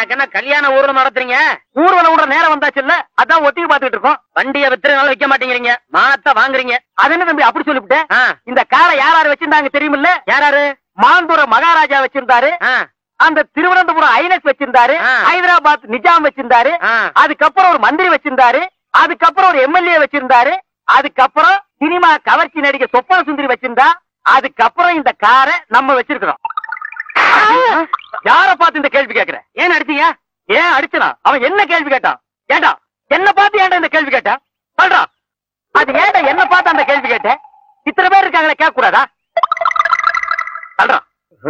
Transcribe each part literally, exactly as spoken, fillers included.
எனக்கு என்ன கல்யாண ஊர்வலம் நடத்துறீங்க? ஊர்வலம் விடுற நேரம் வந்தாச்சு இல்ல, அதான் ஒத்திகை பாத்துக்கிட்டு இருக்கோம். வண்டியை வித்துறதுனால விக்க மாட்டேங்கிறீங்க, மானத்தை வாங்குறீங்க. அது என்ன தம்பி அப்படி சொல்லிவிட்டேன்? இந்த காரை யார் யாரு வச்சிருந்தாங்க தெரியுமில்ல? யாராரு? மாந்தூர மகாராஜா வச்சிருந்தாரு, அந்த திருவனந்தபுரம் ஐனஸ் வச்சிருந்தாரு, ஹைதராபாத் நிஜாம் வச்சிருந்தாரு, அதுக்கப்புறம் ஒரு மந்திரி வச்சிருந்தாரு, அதுக்கப்புறம் ஒரு எம்எல்ஏ வச்சிருந்தாரு, அதுக்கப்புறம் சினிமா கவர்ச்சி நடிகை சொப்பன சுந்தரி வச்சிருந்தா, அதுக்கப்புறம் இந்த காரை நம்ம வச்சிருக்கிறோம். யார பார்த்து இந்த கேள்வி கேட்கிற? ஏன் அடிச்சீங்க? ஏன் அடிச்சனா? அவன் என்ன கேள்வி கேட்டான்? ஏண்டா என்ன பார்த்து ஏன்டா இந்த கேள்வி கேட்டா? சொல்றா, அது ஏன்டா என்ன பார்த்து அந்த கேள்வி கேட்ட? இத்தனை பேர் இருக்காங்களே, கேட்க கூடாதா? சொல்றா.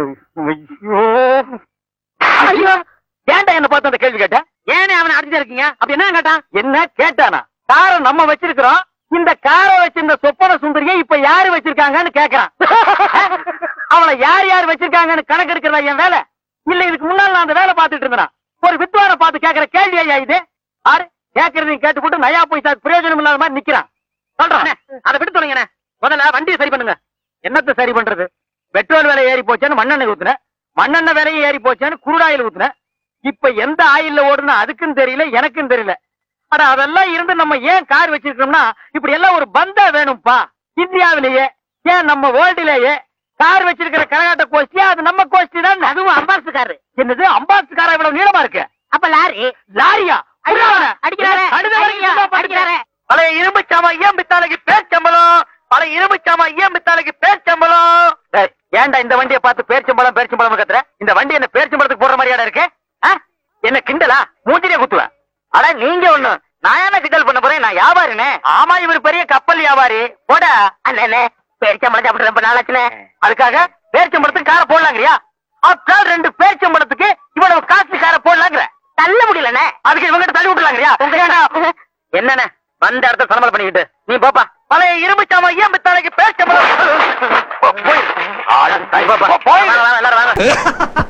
ஐயோ, ஏன்டா என்ன பார்த்து அந்த கேள்வி கேட்ட? ஏனே அவனை அடிச்சு இருக்கீங்க? அப்படி என்ன கேட்டான்? என்ன கேட்டானா? காரை நம்ம வச்சிருக்கிறோம், இந்த காரை வச்சிருந்த சொப்பன சுந்தரியை இப்ப யாரு வச்சிருக்காங்கன்னு கேக்குறான். அவளை யார் யார் வச்சிருக்காங்கன்னு கணக்கு எடுக்கிறதா என் வேலை? இல்ல இதுக்கு முன்னால நான் அந்த வேலை பார்த்துட்டு இருந்தேன். ஒரு வித்வான பார்த்து கேட்கிற கேள்வி ஐயா இது? ஆறு கேட்கறதையும் கேட்டு போட்டு நயா பைசா பிரயோஜனம் இல்லாத மாதிரி நிக்கிறான். சொல்றேன், அதை விட்டு சொல்லுங்க. முதல்ல வண்டியை சரி பண்ணுங்க. என்னத்தை சரி பண்றது? பெட்ரோல் விலை ஏறி போச்சேன்னு மண்ணெண்ணெய் ஊத்துன, மண்ணெண்ணெய் விலையும் ஏறி போச்சேன்னு குருடாயில் ஊத்துன. இப்ப எந்த ஆயில்ல ஓடுனா அதுக்கும் தெரியல, எனக்கும் தெரியல. அட அதெல்லாம் இருந்து நம்ம ஏன் கார் வச்சிருக்கோம்னா, இப்படி எல்லாம் ஒரு பந்தா வேணும்பா. இந்தியாவிலேயே ஏன் நம்ம வேர்ல்டுலேயே கார் வச்சிருக்கிற கரகாட்ட கோஷ்டி அது நம்ம கோஷ்டி தான். அதுவும் அம்பாசு காரு. என்னது அம்பாசு காரா இவ்வளவு நீளமா இருக்கு? அப்ப லாரி. லாரியா? அடிக்கிறாரு. பழைய இரும்பு சாமா ஏன் பித்தாளைக்கு பேர்ச்சம்பளம், பழைய இரும்பு சாமா ஏன் பித்தாளைக்கு பேர்ச்சம்பளம். ஏன்டா இந்த வண்டியை பார்த்து பேர்ச்சம்பளம் பேர்ச்சம்பளம் கத்துற? இந்த வண்டி என்ன பேர்ச்சம்பளத்துக்கு போடுற மாதிரியாடா இருக்கு? என்ன கிண்டலா? மூஞ்சிலே குத்துவேன். அட நீங்க ஒண்ணு, நான் என்ன கிண்டல் பண்ண போறேன்? நான் வியாபாரினே. ஆமா, இவர் பெரிய கப்பல் வியாபாரி. போட அண்ணே, பேரிச்சம்பளம் சாப்பிட்டு ரொம்ப நாளாச்சுனே. அதுக்காக பேரிச்சம்பளத்துக்கு காரை போடலாங்கிறியா? அப்ப ரெண்டு பேரிச்சம்பளத்துக்கு இவ்வளவு காசு காரை போடலாங்கிற? தள்ள முடியலண்ணே. அதுக்கு இவங்க தள்ளி விட்டுலாங்கிறியா? என்னண்ணே வந்த இடத்த சமலம் பண்ணிக்கிட்டு நீ போப்பா. பழைய இரும்பு சாமா ஏன் பித்தாளைக்கு பேரிச்சம்பளம். எல்லாரும் வாங்க.